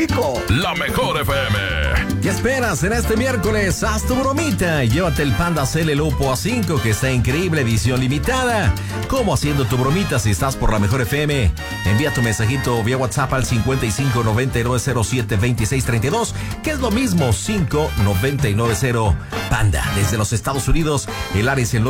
La Mejor FM. ¿Qué esperas en este miércoles? Haz tu bromita y llévate el Panda Cell Lupo A5 que está increíble, edición limitada. ¿Cómo haciendo tu bromita si estás por La Mejor FM? Envía tu mensajito vía WhatsApp al 5599072632, que es lo mismo, 5990 Panda. Desde los Estados Unidos, el área es el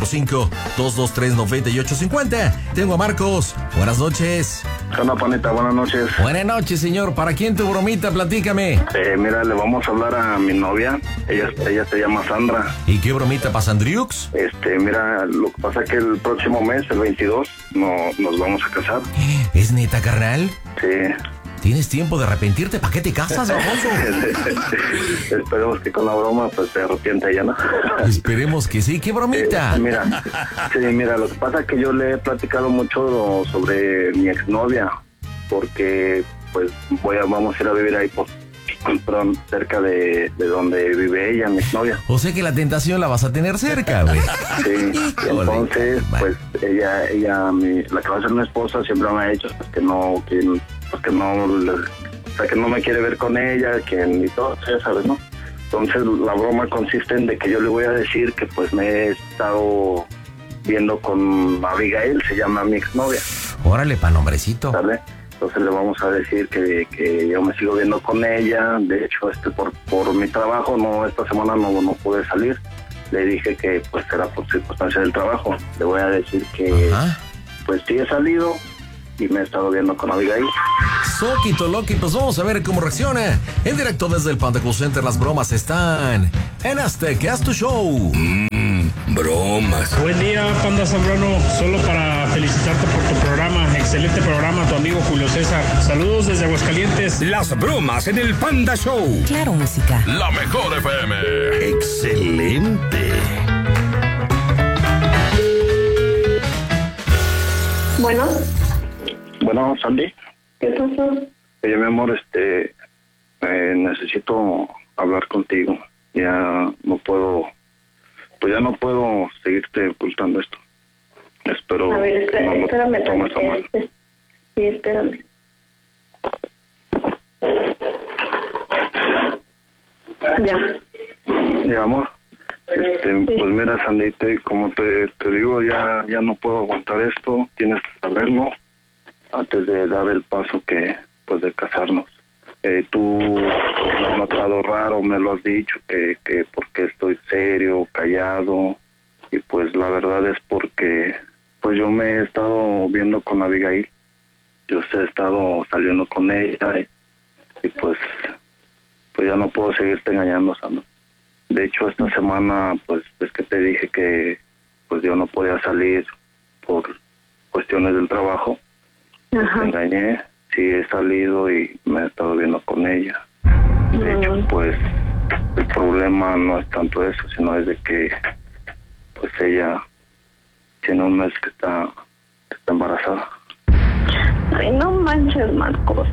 945-223-9850. Tengo a Marcos. Buenas noches. Hola, Panita, buenas noches. Buenas noches, señor. ¿Para quién tu bromita? Platícame. Mira, le vamos a hablar a mi novia. Ella se llama Sandra. ¿Y qué bromita para Sandriux? Mira, lo que pasa es que el próximo mes, el 22, nos vamos a casar. ¿Es neta, carnal? Sí. ¿Tienes tiempo de arrepentirte? ¿Para qué te casas, baboso? Esperemos que con la broma pues se arrepienta ella, ¿no? Esperemos que sí. ¿Qué bromita? Mira, lo que pasa es que yo le he platicado mucho sobre mi exnovia, porque pues vamos a ir a vivir ahí cerca de donde vive ella, mi exnovia. O sea que la tentación la vas a tener cerca, güey. Sí, entonces pues ella la que va a ser mi esposa siempre me ha dicho que no me quiere ver con ella, y todo, ya sabes, ¿no? Entonces la broma consiste en de que yo le voy a decir que pues me he estado viendo con Abigail, se llama mi exnovia. Órale, pa' nombrecito. ¿Sale? Entonces le vamos a decir que yo me sigo viendo con ella. De hecho, por mi trabajo, esta semana no pude salir. Le dije que pues era por circunstancias del trabajo. Le voy a decir que pues sí he salido y me he estado viendo con Abigail. Soquito, Loki, pues vamos a ver cómo reacciona. En directo desde el Panda Cool Center, las bromas están en Azteca, haz tu show. Bromas. Buen día, Panda Zambrano. Solo para felicitarte por tu programa. Excelente programa, tu amigo Julio César. Saludos desde Aguascalientes. Las bromas en el Panda Show. Claro, música. La Mejor FM. Excelente. Bueno, Sandy. ¿Qué pasó? Oye, mi amor, necesito hablar contigo. Ya no puedo seguirte ocultando esto. Espero. A ver, que no lo espérame. tomes a mal. Sí, espérame. Ya, amor. Pues mira, Sandy, como te digo, ya no puedo aguantar esto. Tienes que saberlo antes de dar el paso de casarnos. Tú me has notado raro, me lo has dicho, que porque estoy serio, callado, y pues la verdad es porque pues yo me he estado viendo con Abigail. Yo he estado saliendo con ella y pues ya no puedo seguirte engañando, Sandra. De hecho, esta semana pues es que te dije que pues yo no podía salir por cuestiones del trabajo. Ajá. Te engañé, sí he salido y me he estado viendo con ella. De hecho, pues el problema no es tanto eso, sino es de que pues ella tiene un mes que está embarazada. Ay, no manches, Marcos.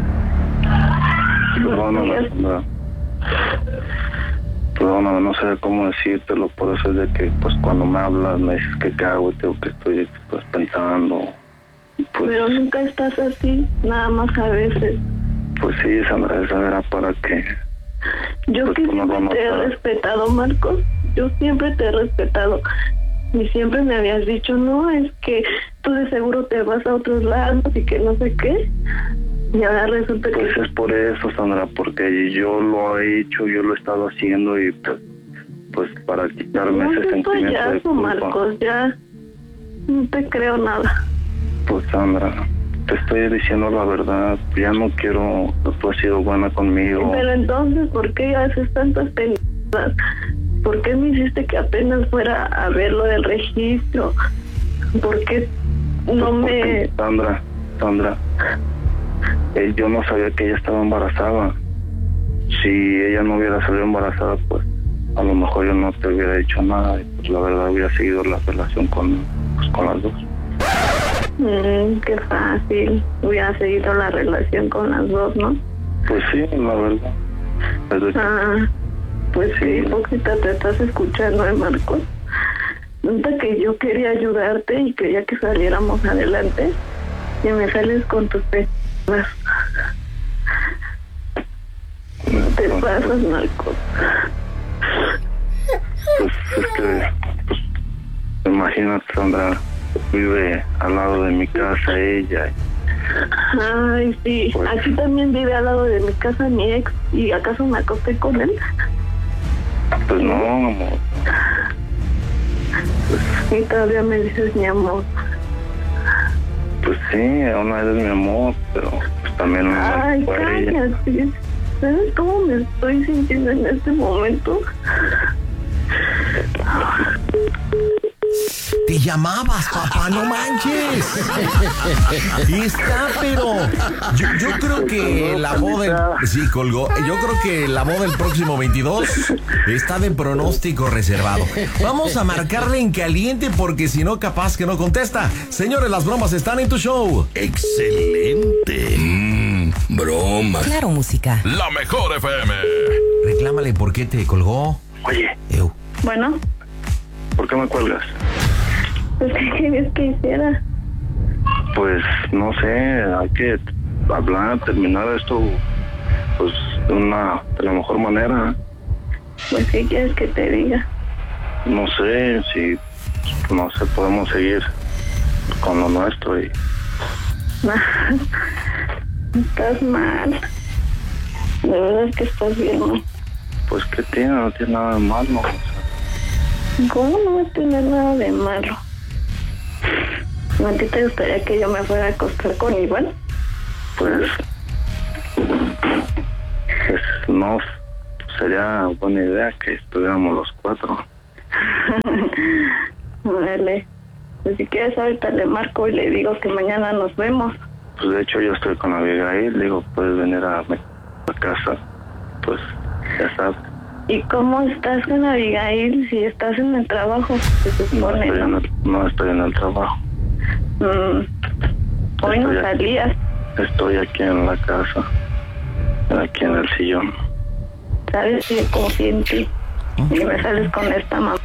Perdóname, no sé cómo decírtelo, por eso es de que pues cuando me hablas me dices que qué hago y tengo que estoy pues pensando. Pues, pero nunca estás así, nada más a veces. Pues sí, Sandra, esa era para que... Yo pues, que siempre te he respetado, Marcos. Yo siempre te he respetado. Y siempre me habías dicho, no, es que tú de seguro te vas a otros lados y que no sé qué. Y ahora resulta pues que... es por eso, Sandra, porque yo lo he hecho, yo lo he estado haciendo y pues para quitarme no, ese sentimiento payaso, de culpa. Marcos, ya no te creo nada. Pues Sandra, te estoy diciendo la verdad, ya no quiero, tú has sido buena conmigo. Pero entonces, ¿por qué haces tantas pendejadas? ¿Por qué me hiciste que apenas fuera a ver lo del registro? ¿Por qué no me...? Sandra, yo no sabía que ella estaba embarazada. Si ella no hubiera salido embarazada, pues a lo mejor yo no te hubiera dicho nada. Y pues la verdad hubiera seguido la relación con las dos. Qué fácil. Hubiera seguido la relación con las dos, ¿no? Pues sí, la verdad. Pues sí, hipócrita te estás escuchando, Marcos. Nota que yo quería ayudarte y quería que saliéramos adelante y me sales con tus pendejadas. pasas, Marcos? Pues es que, pues, imagínate, Sandra, vive al lado de mi casa ella. Ay, sí. Pues, Aquí también vive al lado de mi casa mi ex. ¿Y acaso me acosté con él? pues no, amor. Y todavía me dices mi amor. Pues sí, una vez mi amor, pero pues también una Ay, vez fue ella. cállate. ¿Sabes cómo me estoy sintiendo en este momento? Te llamabas, papá, no manches. Está, pero yo creo que la boda... Sí, colgó. Yo creo que la boda el próximo 22 está de pronóstico reservado. Vamos a marcarle en caliente porque si no, capaz que no contesta. Señores, las bromas están en tu show. Excelente. Bromas. Claro, música. La mejor FM. Reclámale por qué te colgó. Oye, Bueno, ¿por qué me cuelgas? pues ¿qué querías que hiciera? Pues no sé, hay que hablar, terminar esto, pues de la mejor manera. Pues ¿qué quieres que te diga? No sé si, no sé, podemos seguir con lo nuestro y Estás mal. De verdad que estás bien mal. pues qué tiene, no tiene nada de malo. O sea, ¿Cómo no va a tener nada de malo? ¿A ti te gustaría que yo me fuera a acostar con Iván? pues no sería buena idea que estuviéramos los cuatro. Vale. Pues si quieres ahorita le marco y le digo que mañana nos vemos. Pues de hecho yo estoy con Abigail, digo, puedes venir a casa, pues ya sabes. ¿Y cómo estás con Abigail si estás en el trabajo? Se supone, ¿no? No estoy en el trabajo. Hoy no Estoy aquí. salías. Estoy aquí en la casa, aquí en el sillón. ¿Sabes? Yo confío en ti. Y me sales con esta mamá.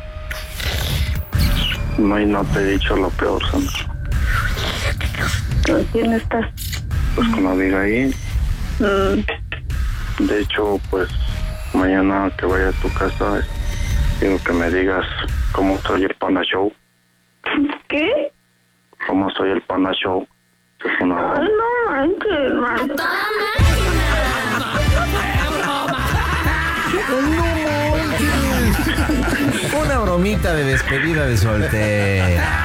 No, y no te he dicho lo peor, Sandra. ¿Con quién estás? Pues con Abigail. De hecho, pues mañana que vaya a tu casa, quiero que me digas cómo soy el Panda Show. ¿Qué? ¿Cómo soy el Panda Show? Es una... Ay, no manches, Marta. Una bromita de despedida de soltera.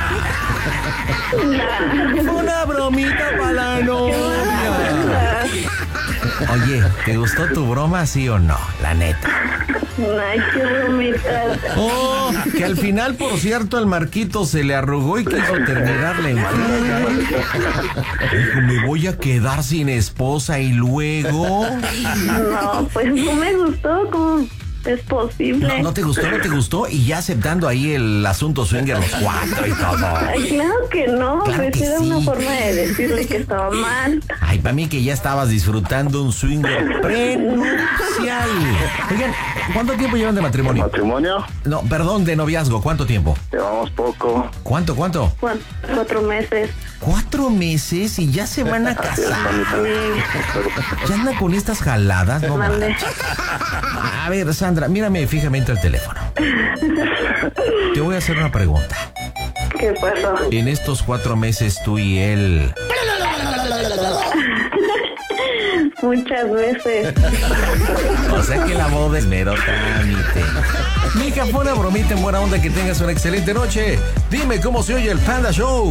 Una bromita para la novia. Oye, ¿te gustó tu broma, sí o no? La neta. Ay, qué bromita. Oh, que al final, por cierto, el Marquito se le arrugó y quiso terminarle en friega. Dijo, me voy a quedar sin esposa y luego... No, pues no me gustó. ¿Cómo es posible? ¿No te gustó? Y ya aceptando ahí el asunto swinger los cuatro y todo. Ay, claro que no. Claro Pues que era sí. una forma de decirle que estaba mal. Ay, para mí que ya estabas disfrutando un swinger prenupcial. Oigan, ¿cuánto tiempo llevan de matrimonio? ¿Matrimonio? No, perdón, de noviazgo. ¿Cuánto tiempo? Llevamos poco. ¿Cuánto? 4 meses. 4 meses y ya se van a Así es, casar. Anita. ¿Ya andan con estas jaladas? No, Mande. a ver, Sandra, mírame fijamente al teléfono. Te voy a hacer una pregunta. ¿Qué pasó? En estos 4 meses tú y él... Muchas veces. O sea que la boda es mero trámite. Mija, fue una bromita en buena onda, que tengas una excelente noche. Dime cómo se oye el Panda Show.